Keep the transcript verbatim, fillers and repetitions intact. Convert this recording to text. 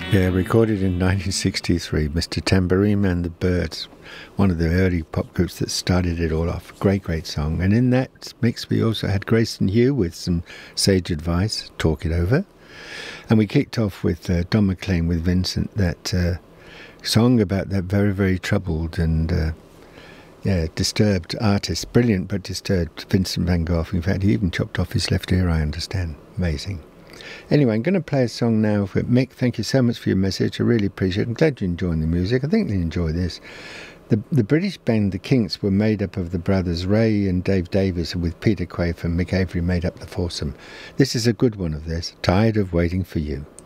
Yeah, recorded in nineteen sixty-three, Mister Tambourine Man the Birds, one of the early pop groups that started it all off. Great, great song. And in that mix we also had Grayson Hugh with some sage advice, Talk It Over. And we kicked off with uh, Don McLean with Vincent, that uh, song about that very, very troubled and uh, yeah, disturbed artist. Brilliant but disturbed, Vincent van Gogh. In fact, he even chopped off his left ear, I understand. Amazing. Anyway, I'm going to play a song now for Mick. Thank you so much for your message. I really appreciate it. I'm glad you're enjoying the music. I think you'll enjoy this. The, the British band The Kinks were made up of the brothers Ray and Dave Davis, and with Peter Quaife and Mick Avery made up the foursome. This is a good one of this, Tired of Waiting for You.